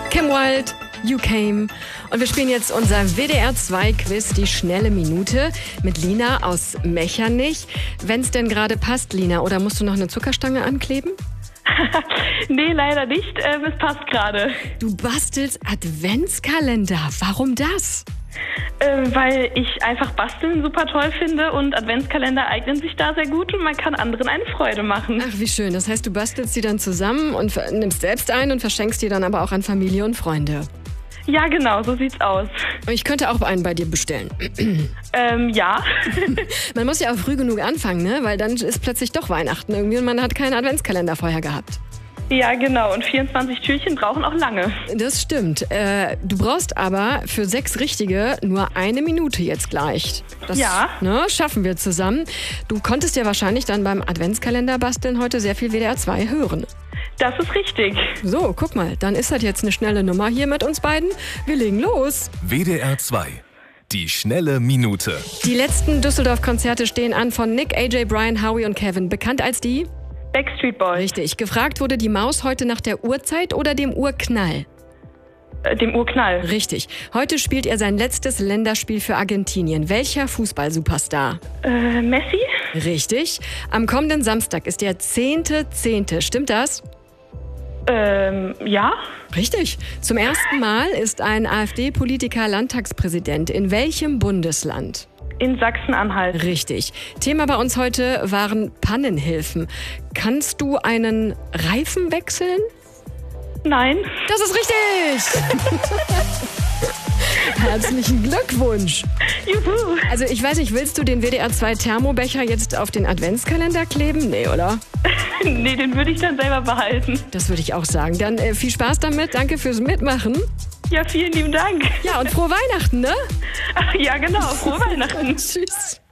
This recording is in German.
Kim Wilde, You Came. Und wir spielen jetzt unser WDR2-Quiz, die schnelle Minute, mit Lina aus Mechernich. Wenn es denn gerade passt, Lina, oder musst du noch eine Zuckerstange ankleben? Nee, leider nicht. Es passt gerade. Du bastelst Adventskalender. Warum das? Weil ich einfach Basteln super toll finde und Adventskalender eignen sich da sehr gut und man kann anderen eine Freude machen. Ach, wie schön. Das heißt, du bastelst die dann zusammen und nimmst selbst ein und verschenkst die dann aber auch an Familie und Freunde. Ja, genau, so sieht's aus. Ich könnte auch einen bei dir bestellen. Ja. Man muss ja auch früh genug anfangen, ne? Weil dann ist plötzlich doch Weihnachten irgendwie und man hat keinen Adventskalender vorher gehabt. Ja, genau. Und 24 Türchen brauchen auch lange. Das stimmt. Du brauchst aber für 6 richtige nur 1 Minute jetzt gleich. Das, Ja. Ne, schaffen wir zusammen. Du konntest ja wahrscheinlich dann beim Adventskalender basteln heute sehr viel WDR 2 hören. Das ist richtig. So, guck mal, dann ist das jetzt eine schnelle Nummer hier mit uns beiden. Wir legen los. WDR 2. Die schnelle Minute. Die letzten Düsseldorf-Konzerte stehen an von Nick, AJ, Brian, Howie und Kevin. Bekannt als die? Backstreet Boys. Richtig. Gefragt wurde die Maus heute nach der Uhrzeit oder dem Urknall? Dem Urknall. Richtig. Heute spielt er sein letztes Länderspiel für Argentinien. Welcher Fußball-Superstar? Messi? Richtig. Am kommenden Samstag ist der 10.10. Stimmt das? Ja. Richtig. Zum ersten Mal ist ein AfD-Politiker Landtagspräsident. In welchem Bundesland? In Sachsen-Anhalt. Richtig. Thema bei uns heute waren Pannenhilfen. Kannst du einen Reifen wechseln? Nein. Das ist richtig! Herzlichen Glückwunsch! Juhu. Also ich weiß nicht, willst du den WDR 2 Thermobecher jetzt auf den Adventskalender kleben? Nee, oder? Nee, den würde ich dann selber behalten. Das würde ich auch sagen. Dann viel Spaß damit. Danke fürs Mitmachen. Ja, vielen lieben Dank. Ja, und frohe Weihnachten, ne? Ja, genau. Frohe Weihnachten. Tschüss.